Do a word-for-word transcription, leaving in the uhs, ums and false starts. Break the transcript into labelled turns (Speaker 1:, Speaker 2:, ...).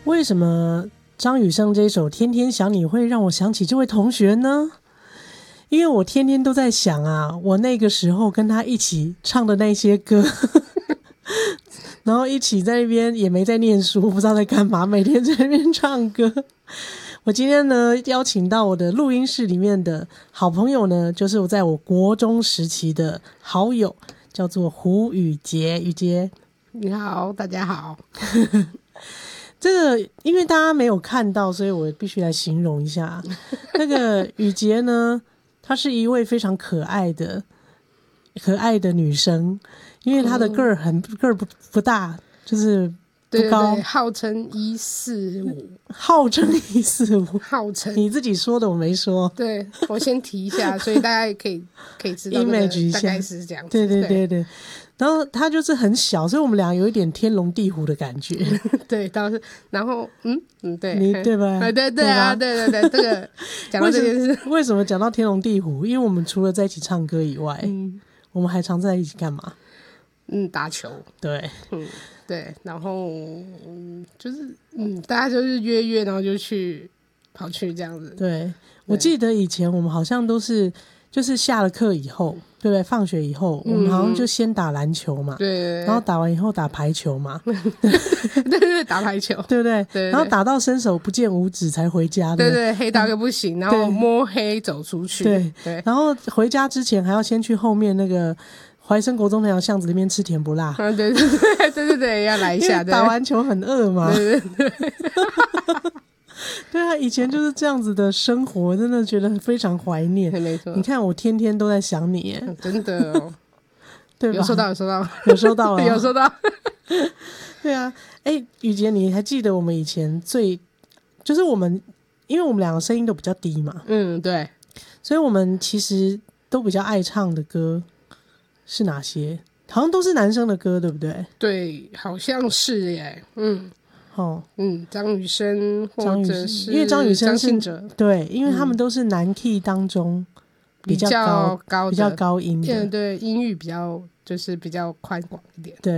Speaker 1: 为什么张雨生这一首《天天想你》会让我想起这位同学呢？因为我天天都在想啊，我那个时候跟他一起唱的那些歌然后一起在那边也没在念书，不知道在干嘛，每天在那边唱歌。我今天呢邀请到我的录音室里面的好朋友呢，就是我在我国中时期的好友，叫做胡宇杰。宇杰
Speaker 2: 你好，大家好。
Speaker 1: 这个因为大家没有看到，所以我必须来形容一下。那个宇杰呢，她是一位非常可爱的可爱的女生，因为她的个儿很个儿不不大，就是不高，
Speaker 2: 对对对，号称一四五，
Speaker 1: 号称一四五，
Speaker 2: 号称
Speaker 1: 你自己说的，我没说。
Speaker 2: 对，我先提一下，所以大家也可以可以知道
Speaker 1: image 一下，
Speaker 2: 大概是这样子。
Speaker 1: 对对对对。然后他就是很小，所以我们俩有一点天龙地虎的感觉。
Speaker 2: 对，倒是，然后嗯嗯，对，
Speaker 1: 你对吧？
Speaker 2: 对对对啊，对对对，这个讲到这件事，
Speaker 1: 为什么讲到天龙地虎？因为我们除了在一起唱歌以外，嗯，我们还常在一起干嘛？
Speaker 2: 嗯，打球。
Speaker 1: 对，
Speaker 2: 嗯，对，然后嗯，就是嗯，大家就是约约，然后就去跑去这样子。
Speaker 1: 对，我记得以前我们好像都是。就是下了课以后，对不对？放学以后，我们好像就先打篮球嘛，
Speaker 2: 对、嗯，
Speaker 1: 然后打完以后打排球嘛，
Speaker 2: 对对对，打排球，
Speaker 1: 对不对？
Speaker 2: 对, 对, 对，
Speaker 1: 然后打到伸手不见五指才回家，
Speaker 2: 对 对, 对，黑到一个不行，然后摸黑走出去，
Speaker 1: 对
Speaker 2: 对，
Speaker 1: 然后回家之前还要先去后面那个怀生国中那条巷子里面吃甜不辣，
Speaker 2: 啊，对对对对对对，要来一下，
Speaker 1: 打完球很饿嘛，
Speaker 2: 对对对。
Speaker 1: 对啊，以前就是这样子的生活，真的觉得非常怀念。
Speaker 2: 没错，
Speaker 1: 你看我天天都在想你耶，
Speaker 2: 嗯、真的哦，
Speaker 1: 对吧？
Speaker 2: 有收到，有收到，
Speaker 1: 有收到了，
Speaker 2: 有收到。
Speaker 1: 对啊，哎，宇杰，你还记得我们以前最就是我们，因为我们两个声音都比较低嘛，
Speaker 2: 嗯，对，
Speaker 1: 所以我们其实都比较爱唱的歌是哪些？好像都是男生的歌，对不对？
Speaker 2: 对，好像是耶，嗯。
Speaker 1: 哦，
Speaker 2: 嗯，张雨生或者是
Speaker 1: 因为张雨生是对，因为他们都是男 key 当中比较高、
Speaker 2: 比较高、
Speaker 1: 比较高音的，
Speaker 2: 嗯，对，音域比较就是比较宽广一点，
Speaker 1: 对。